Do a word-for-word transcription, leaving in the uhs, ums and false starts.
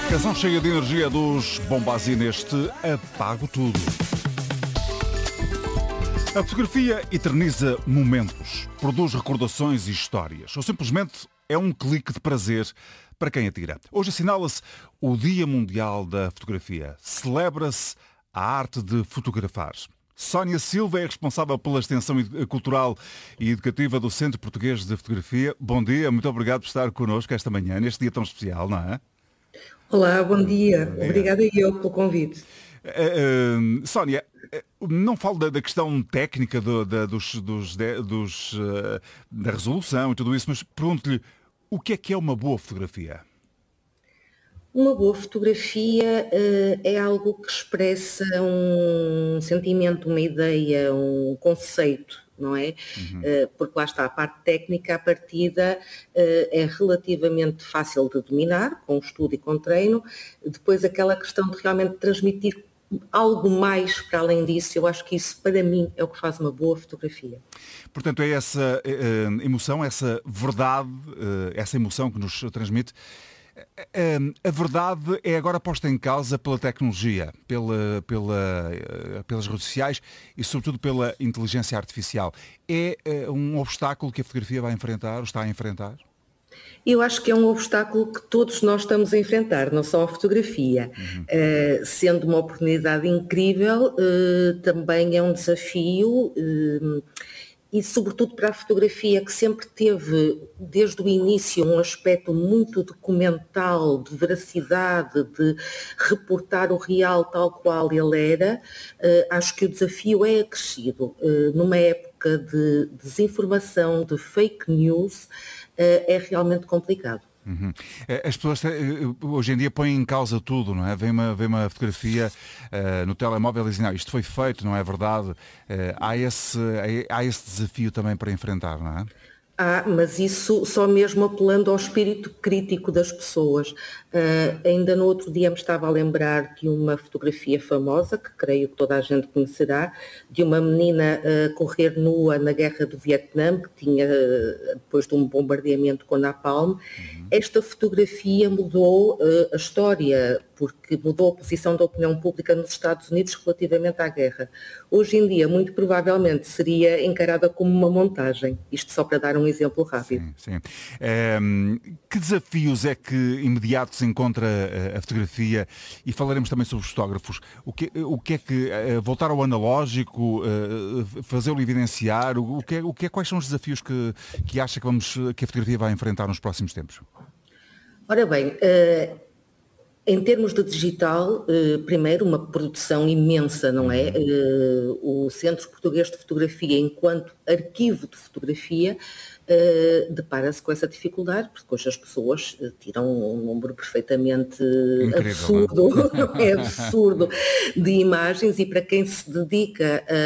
Canção cheia de energia dos Bombasi neste Apago Tudo. A fotografia eterniza momentos, produz recordações e histórias, ou simplesmente é um clique de prazer para quem a tira. Hoje assinala-se o Dia Mundial da Fotografia. Celebra-se a arte de fotografar. Sónia Silva é responsável pela extensão cultural e educativa do Centro Português de Fotografia. Bom dia, muito obrigado por estar connosco esta manhã, neste dia tão especial, não é? Olá, bom dia. Bom dia. Obrigada eu pelo convite. Uh, uh, Sónia, uh, não falo da, da questão técnica do, da, dos, dos, de, dos, uh, da resolução e tudo isso, mas pergunto-lhe, o que é que é uma boa fotografia? Uma boa fotografia uh, é algo que expressa um sentimento, uma ideia, um conceito, não é? Uhum. Uh, porque lá está, a parte técnica, a partida, uh, é relativamente fácil de dominar, com estudo e com treino. Depois aquela questão de realmente transmitir algo mais para além disso, eu acho que isso, para mim, é o que faz uma boa fotografia. Portanto, é essa uh, emoção, essa verdade, uh, essa emoção que nos transmite. A verdade é agora posta em causa pela tecnologia, pela, pela, pelas redes sociais e, sobretudo, pela inteligência artificial. É um obstáculo que a fotografia vai enfrentar, ou está a enfrentar? Eu acho que é um obstáculo que todos nós estamos a enfrentar, não só a fotografia. Uhum. Uh, sendo uma oportunidade incrível, uh, também é um desafio. Uh, E sobretudo para a fotografia, que sempre teve, desde o início, um aspecto muito documental, de veracidade, de reportar o real tal qual ele era, uh, acho que o desafio é acrescido. Uh, numa época de desinformação, de fake news, uh, é realmente complicado. Uhum. As pessoas hoje em dia põem em causa tudo, não é? Vem uma, vem uma fotografia uh, no telemóvel e dizem, não, isto foi feito, não é verdade? Uh, há, esse, há esse desafio também para enfrentar, não é? Ah, mas isso só mesmo apelando ao espírito crítico das pessoas. Uh, ainda no outro dia me estava a lembrar de uma fotografia famosa, que creio que toda a gente conhecerá, de uma menina a uh, correr nua na guerra do Vietnã, que tinha, uh, depois de um bombardeamento com napalm. Uhum. Esta fotografia mudou uh, a história, porque mudou a posição da opinião pública nos Estados Unidos relativamente à guerra. Hoje em dia, muito provavelmente, seria encarada como uma montagem. Isto só para dar um exemplo rápido. Sim, sim. Um, que desafios é que imediatos encontra a, a fotografia? E falaremos também sobre os fotógrafos. O que, o que é que, uh, voltar ao analógico, uh, fazê-lo evidenciar, o, o, que é, o que é, quais são os desafios que, que acha que, vamos, que a fotografia vai enfrentar nos próximos tempos? Ora bem, uh... em termos de digital, primeiro uma produção imensa, não é? O Centro Português de Fotografia, enquanto arquivo de fotografia, depara-se com essa dificuldade, porque hoje as pessoas tiram um número perfeitamente Incrível, absurdo, não é? É absurdo, de imagens, e para quem se dedica a